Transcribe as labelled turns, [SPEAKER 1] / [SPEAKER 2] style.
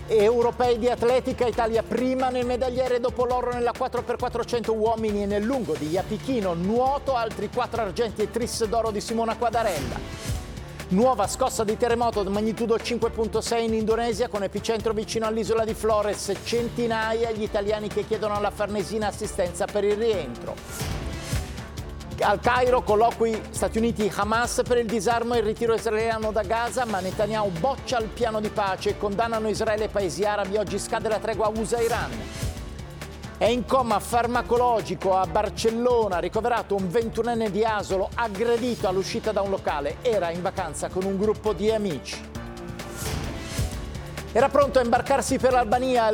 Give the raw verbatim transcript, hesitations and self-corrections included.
[SPEAKER 1] Europei di atletica, Italia prima nel medagliere dopo l'oro nella quattro per quattrocento uomini e nel lungo di Iapichino, nuoto, altri quattro argenti e tris d'oro di Simona Quadarella. Nuova scossa di terremoto di magnitudo cinque virgola sei in Indonesia con epicentro vicino all'isola di Flores, centinaia gli italiani che chiedono alla Farnesina assistenza per il rientro. Al Cairo colloqui Stati Uniti-Hamas per il disarmo e il ritiro israeliano da Gaza, ma Netanyahu boccia il piano di pace, condannano Israele e paesi arabi, oggi scade la tregua U S A-Iran. È in coma farmacologico a Barcellona, ricoverato un ventunenne di Asolo, aggredito all'uscita da un locale, era in vacanza con un gruppo di amici. Era pronto a imbarcarsi per l'Albania.